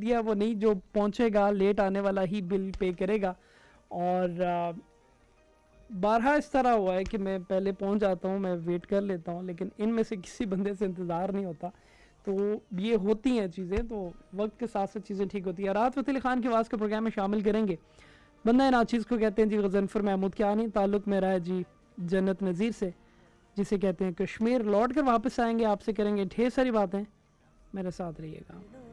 दिया वो नहीं, जो पहुंचेगा लेट आने वाला ही बिल पे करेगा। और बारहा इस तरह हुआ है कि मैं पहले पहुंच जाता हूं, मैं वेट कर लेता हूं, लेकिन इनमें से किसी बंदे से इंतज़ार नहीं होता। तो ये होती हैं चीज़ें, तो वक्त के साथ साथ चीज़ें ठीक होती हैं। राहत फ़तेह अली ख़ान की आवाज़ के प्रोग्राम में शामिल करेंगे। बंदा नाचीज़ को कहते हैं जी गज़नफ़र महमूद, क्या नहीं ताल्लुक़ मेरा है जी जन्नत नज़ीर से, जिसे कहते हैं कश्मीर। लौट कर वापस आएंगे, आपसे करेंगे ढेर सारी बातें, मेरे साथ रहिएगा।